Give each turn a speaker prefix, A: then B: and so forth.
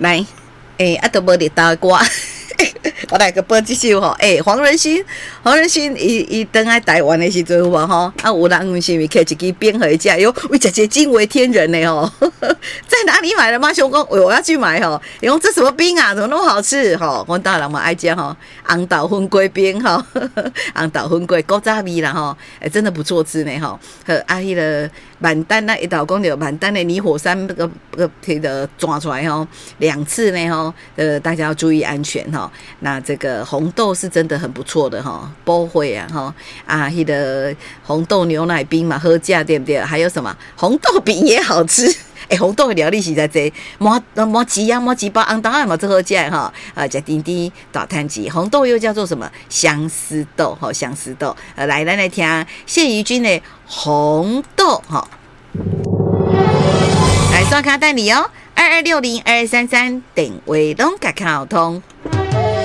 A: 来，都无日头的歌。我来个播一首吼，黄仁勋伊登来台湾的时阵有无吼？有人是咪摕一支冰回家？哟，为这些惊为天人呢吼！在哪里买的吗？兄公，我要去买吼。用这什么冰啊？怎么那么好吃？吼，阮大人嘛爱食吼，红豆粉粿冰吼，红豆粉粿古早味啦吼，真的不错吃呢吼。迄个满丹那一道讲着满丹的泥火山那个摕的抓出来吼，2次呢吼，大家要注意安全吼。那这个红豆是真的很不错的哈，保会啊哈那个红豆牛奶冰嘛，喝价对不对？还有什么红豆饼也好吃。红豆的料理实在多，麻糍啊，麻糍包，红豆也嘛最好吃哈。吃甜甜大摊子，红豆又叫做什么相思豆？哈，相思豆。来，咱来听谢怡君的《红豆》哈。来刷卡带你哦，22602233电话拢甲敲通。